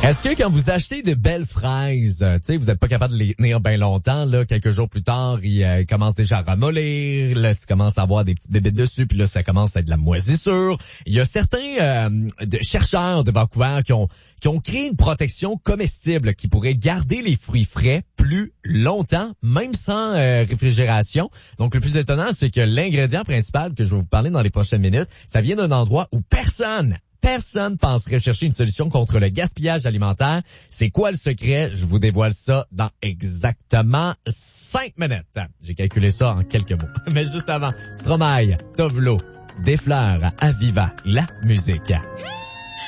Est-ce que quand vous achetez de belles fraises, vous n'êtes pas capable de les tenir bien longtemps, là, quelques jours plus tard, ils commencent déjà à ramollir, là, tu commences à avoir des petites bébites dessus, puis là, ça commence à être de la moisissure. Il y a certains chercheurs de Vancouver qui ont créé une protection comestible qui pourrait garder les fruits frais plus longtemps, même sans réfrigération. Donc, le plus étonnant, c'est que l'ingrédient principal que je vais vous parler dans les prochaines minutes, ça vient d'un endroit où personne penserait chercher une solution contre le gaspillage alimentaire. C'est quoi le secret? Je vous dévoile ça dans exactement 5 minutes. J'ai calculé ça en quelques mots. Mais juste avant, Stromae, Tovlo, des fleurs, Aviva, la musique.